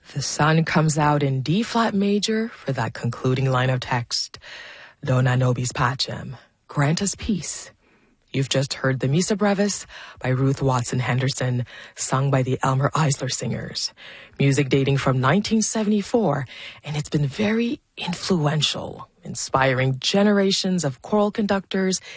The sun comes out in D-flat major for that concluding line of text. Dona nobis pacem, grant us peace. You've just heard the Missa Brevis by Ruth Watson Henderson, sung by the Elmer Eisler Singers. Music dating from 1974, and it's been very influential, inspiring generations of choral conductors,